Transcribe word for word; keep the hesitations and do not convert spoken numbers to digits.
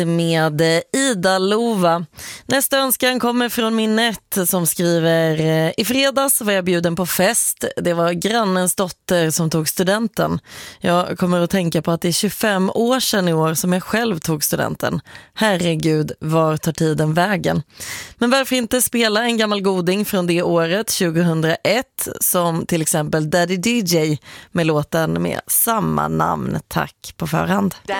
med Ida Lova. Nästa önskan kommer från Minette som skriver: i fredags var jag bjuden på fest. Det var grannens dotter som tog studenten. Jag kommer att tänka på att det är tjugofem år sedan i år som jag själv tog studenten. Herregud, var tar tiden vägen? Men varför inte spela en gammal goding från det året, tjugohundraett, som till exempel Daddy D J med låten med samma namn. Tack på förhand.